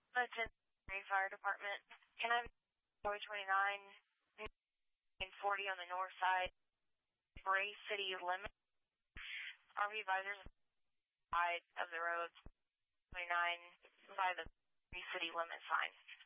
Cincinnati Fire Department. Can I have Highway 29 and 40 on the north side, Bray City limit? RV visors side of the road, 29 by the Bray City limit sign.